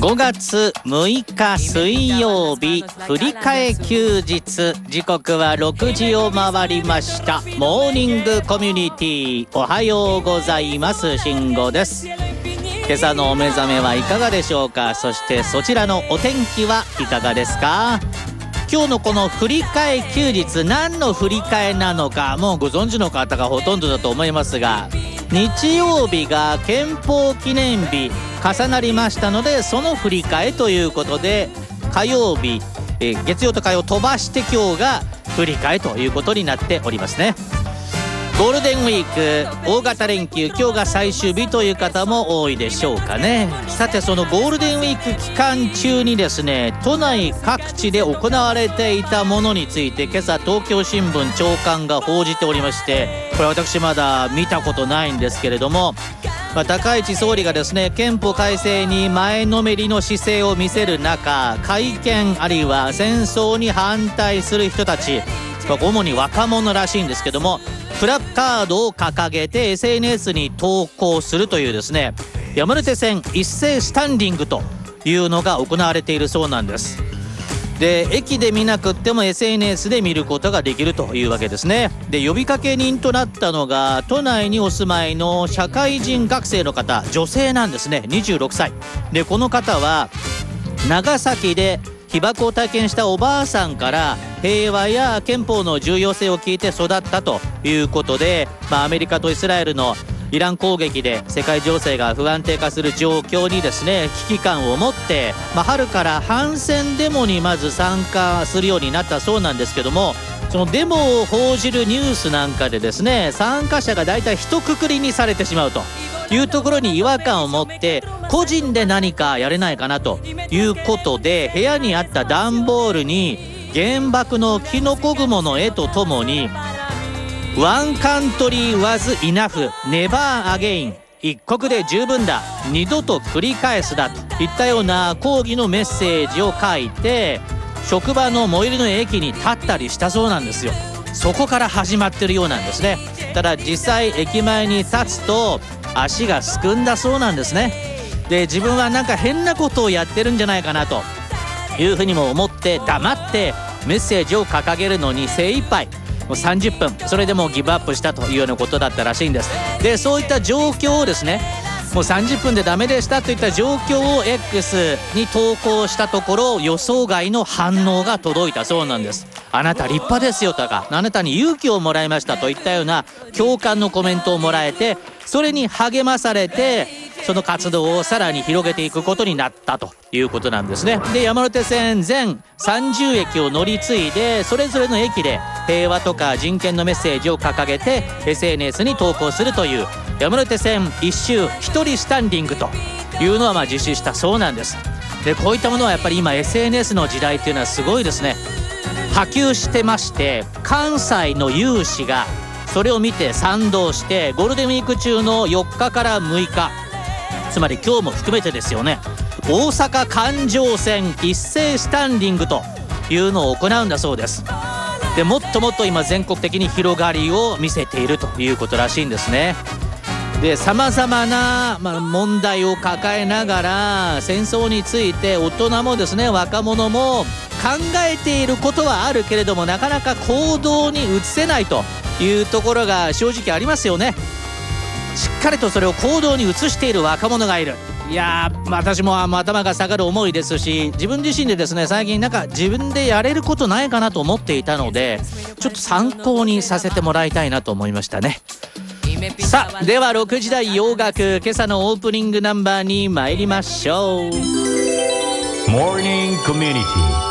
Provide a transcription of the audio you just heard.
5月6日水曜日、振り替え休日、時刻は6時を回りました。モーニングコミュニティ、おはようございます。慎吾です。今朝のお目覚めはいかがでしょうか。そしてそちらのお天気はいかがですか。今日のこの振り替え休日、何の振り替えなのかもうご存知の方がほとんどだと思いますが、日曜日が憲法記念日重なりましたので、その振り替えということで、火曜日、月曜と火曜飛ばして今日が振り替えということになっておりますね。ゴールデンウィーク大型連休、今日が最終日という方も多いでしょうかね。さて、そのゴールデンウィーク期間中にですね、都内各地で行われていたものについて今朝東京新聞朝刊が報じておりまして、これ私まだ見たことないんですけれども、高市総理がですね、憲法改正に前のめりの姿勢を見せる中、改憲あるいは戦争に反対する人たち、主に若者らしいんですけども、プラカードを掲げて SNS に投稿するというですね、山手線一斉スタンディングというのが行われているそうなんです。で、駅で見なくっても SNS で見ることができるというわけですね。で、呼びかけ人となったのが都内にお住まいの社会人学生の方、女性なんですね。26歳で、この方は長崎で被爆を体験したおばあさんから平和や憲法の重要性を聞いて育ったということで、アメリカとイスラエルのイラン攻撃で世界情勢が不安定化する状況にですね、危機感を持って、春から反戦デモにまず参加するようになったそうなんですけども、そのデモを報じるニュースなんかでですね、参加者がだいたい一括りにされてしまうというところに違和感を持って、個人で何かやれないかなということで、部屋にあった段ボールに原爆のキノコ雲の絵とともにOne country was enough, never again、 一国で十分だ、二度と繰り返すだといったような抗議のメッセージを書いて、職場の最寄りの駅に立ったりしたそうなんですよ。そこから始まってるようなんですね。ただ実際駅前に立つと足がすくんだそうなんですね。で、自分はなんか変なことをやってるんじゃないかなというふうにも思って、黙ってメッセージを掲げるのに精一杯、もう30分それでもうギブアップしたというようなことだったらしいんです。で、そういった状況をですね、もう30分でダメでしたといった状況を X に投稿したところ、予想外の反応が届いたそうなんです。あなた立派ですよとか、あなたに勇気をもらいましたといったような共感のコメントをもらえて、それに励まされてその活動をさらに広げていくことになったということなんですね。で、山手線全30駅を乗り継いで、それぞれの駅で平和とか人権のメッセージを掲げて SNS に投稿するという山手線一周一人スタンディングというのは実施したそうなんです。で、こういったものはやっぱり今 SNS の時代っていうのはすごいですね、波及してまして、関西の有志がそれを見て賛同して、ゴールデンウィーク中の4日から6日、つまり今日も含めてですよね、大阪環状線一斉スタンディングというのを行うんだそうです。で、もっともっと今全国的に広がりを見せているということらしいんですね。で、さまざまな、問題を抱えながら戦争について大人もですね、若者も考えていることはあるけれども、なかなか行動に移せないというところが正直ありますよね。しっかりとそれを行動に移している若者がいる。いやー、私も頭が下がる思いですし、自分自身でですね、最近なんか自分でやれることないかなと思っていたので、ちょっと参考にさせてもらいたいなと思いましたね。さあ、では6時台洋楽、今朝のオープニングナンバーに参りましょう。 モーニングコミュニティ